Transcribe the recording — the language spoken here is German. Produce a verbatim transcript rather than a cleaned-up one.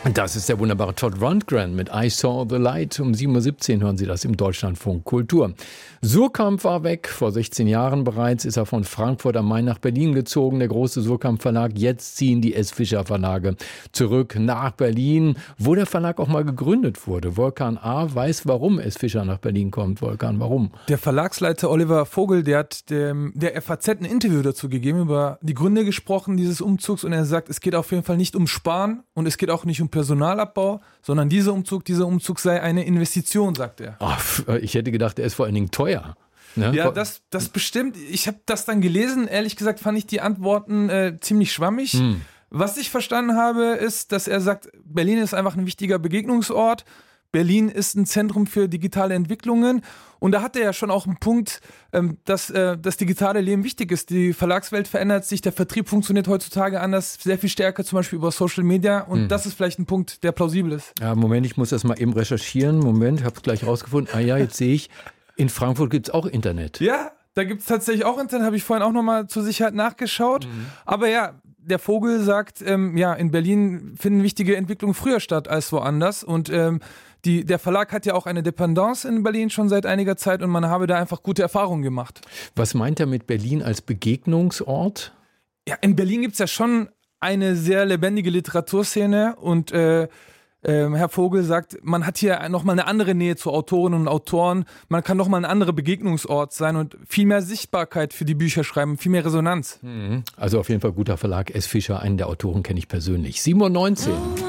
Das ist der wunderbare Todd Rundgren mit I Saw the Light. Um sieben Uhr siebzehn hören Sie das im Deutschlandfunk Kultur. Surkamp war weg. Vor sechzehn Jahren bereits ist er von Frankfurt am Main nach Berlin gezogen, der große Surkamp Verlag. Jetzt ziehen die S. Fischer Verlage zurück nach Berlin, wo der Verlag auch mal gegründet wurde. Volkan A. weiß, warum S. Fischer nach Berlin kommt. Volkan, warum? Der Verlagsleiter Oliver Vogel, der hat dem, der F A Z ein Interview dazu gegeben, über die Gründe gesprochen dieses Umzugs. Und er sagt, es geht auf jeden Fall nicht um Sparen und es geht auch nicht um Personalabbau, sondern dieser Umzug, dieser Umzug sei eine Investition, sagt er. Ach, ich hätte gedacht, er ist vor allen Dingen teuer. Ne? Ja, das, das bestimmt. Ich habe das dann gelesen. Ehrlich gesagt fand ich die Antworten äh, ziemlich schwammig. Hm. Was ich verstanden habe, ist, dass er sagt, Berlin ist einfach ein wichtiger Begegnungsort. Berlin ist ein Zentrum für digitale Entwicklungen. Und da hat er ja schon auch einen Punkt, ähm, dass äh, das digitale Leben wichtig ist. Die Verlagswelt verändert sich, der Vertrieb funktioniert heutzutage anders, sehr viel stärker, zum Beispiel über Social Media. Und hm. das ist vielleicht ein Punkt, der plausibel ist. Ja, Moment, ich muss das mal eben recherchieren. Moment, ich habe es gleich rausgefunden. Ah ja, jetzt sehe ich, in Frankfurt gibt es auch Internet. Ja, da gibt es tatsächlich auch Internet, habe ich vorhin auch nochmal zur Sicherheit nachgeschaut. Mhm. Aber ja, der Vogel sagt, ähm, ja, in Berlin finden wichtige Entwicklungen früher statt als woanders. Und ähm, die, der Verlag hat ja auch eine Dependance in Berlin schon seit einiger Zeit und man habe da einfach gute Erfahrungen gemacht. Was meint er mit Berlin als Begegnungsort? Ja, in Berlin gibt es ja schon eine sehr lebendige Literaturszene und äh, Ähm, Herr Vogel sagt, man hat hier nochmal eine andere Nähe zu Autorinnen und Autoren, man kann nochmal ein anderer Begegnungsort sein und viel mehr Sichtbarkeit für die Bücher schreiben, viel mehr Resonanz. Also auf jeden Fall guter Verlag, S. Fischer, einen der Autoren kenne ich persönlich. sieben Uhr neunzehn